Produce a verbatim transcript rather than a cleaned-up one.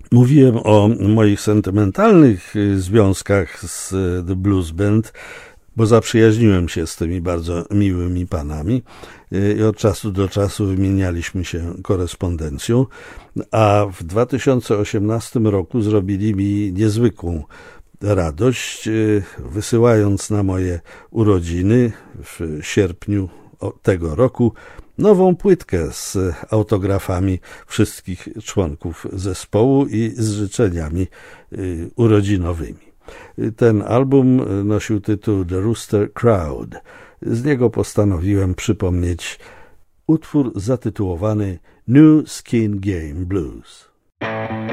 Mówiłem o moich sentymentalnych związkach z The Blues Band, bo zaprzyjaźniłem się z tymi bardzo miłymi panami i od czasu do czasu wymienialiśmy się korespondencją, a w dwa tysiące osiemnastym roku zrobili mi niezwykłą radość, wysyłając na moje urodziny w sierpniu tego roku nową płytkę z autografami wszystkich członków zespołu i z życzeniami urodzinowymi. Ten album nosił tytuł The Rooster Crowd. Z niego postanowiłem przypomnieć utwór zatytułowany New Skin Game Blues.